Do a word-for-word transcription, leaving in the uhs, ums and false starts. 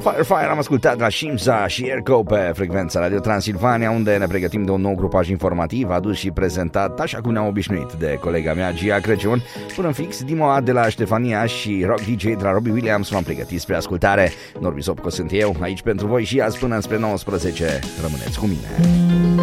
Fire Fire am ascultat la Shimza și Erco pe frecvența Radio Transilvania, unde ne pregătim de un nou grupaj informativ adus și prezentat așa cum ne-am obișnuit de colega mea Gia Crăciun. Până în fix, Dimoa de la Ștefania și Rock D J de la Robbie Williams m-am pregătit spre ascultare. Norbi Sopco sunt eu, aici pentru voi și azi până spre nouăsprezece. Rămâneți cu mine.